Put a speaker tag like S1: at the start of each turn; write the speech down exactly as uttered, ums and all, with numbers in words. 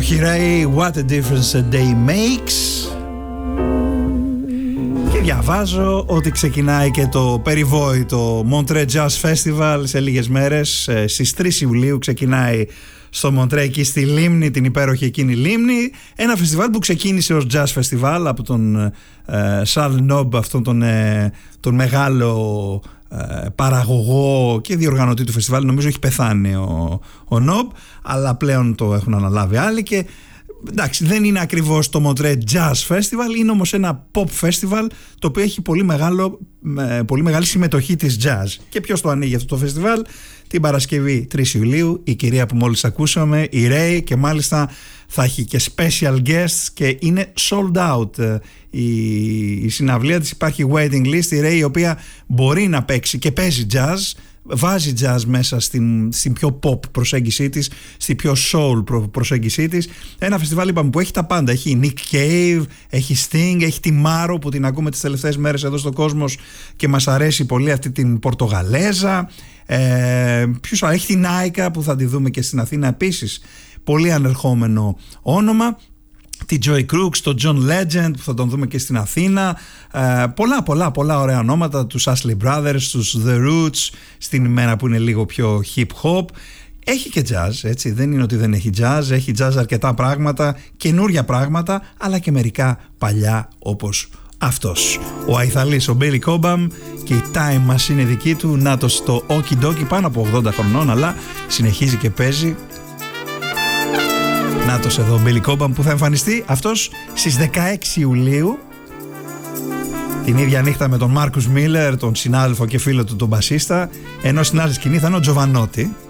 S1: Υπέροχη Ray, What a difference a day makes. Και διαβάζω ότι ξεκινάει και το περιβόητο Montreux Jazz Festival σε λίγες μέρες. Στις τρεις Ιουλίου ξεκινάει στο Μοντρέ, εκεί στη Λίμνη, την υπέροχη εκείνη Λίμνη. Ένα φεστιβάλ που ξεκίνησε ως Jazz Festival από τον Charles Nob, αυτόν τον, ε, τον μεγάλο ε, παραγωγό και διοργανωτή του φεστιβάλ. Νομίζω έχει πεθάνει ο, ο Nob, αλλά πλέον το έχουν αναλάβει άλλοι. Και εντάξει, δεν είναι ακριβώς το Montreux Jazz Festival, είναι όμως ένα pop festival το οποίο έχει πολύ, μεγάλο, πολύ μεγάλη συμμετοχή της jazz. Και ποιος το ανοίγει αυτό το φεστιβάλ? Την Παρασκευή τρεις Ιουλίου, η κυρία που μόλις ακούσαμε, η Ray, και μάλιστα θα έχει και special guests και είναι sold out η, η συναυλία της. Υπάρχει waiting list. Η Ray, η οποία μπορεί να παίξει και παίζει jazz, βάζει jazz μέσα στην, στην πιο pop προσέγγισή της, στην πιο soul προ, προσέγγισή της. Ένα φεστιβάλ, είπαμε, που έχει τα πάντα. Έχει Nick Cave, έχει Sting, έχει τη Maro που την ακούμε τις τελευταίες μέρες εδώ στον κόσμο και μας αρέσει πολύ, αυτή την Πορτογαλέζα. Ε, ποιος άλλο? Έχει την Άικα που θα τη δούμε και στην Αθήνα επίσης, πολύ ανερχόμενο όνομα. Τη Joy Crooks, τον John Legend που θα τον δούμε και στην Αθήνα. ε, πολλά πολλά πολλά ωραία ονόματα, τους Ashley Brothers, τους The Roots στην ημέρα που είναι λίγο πιο hip hop. Έχει και jazz, έτσι, δεν είναι ότι δεν έχει jazz. Έχει jazz αρκετά πράγματα, καινούρια πράγματα, αλλά και μερικά παλιά, όπως αυτός ο Αϊθαλής, ο Billy Cobham, και η Time Machine είναι δική του. Να το στο Okie Dokie, πάνω από ογδόντα χρονών, αλλά συνεχίζει και παίζει. Νάτος εδώ ο Billy Cobham που θα εμφανιστεί αυτός στις δεκαέξι Ιουλίου, την ίδια νύχτα με τον Μάρκους Μίλλερ, τον συνάδελφο και φίλο του τον μπασίστα, ενώ στην άλλη σκηνή θα είναι ο Τζοβανότη.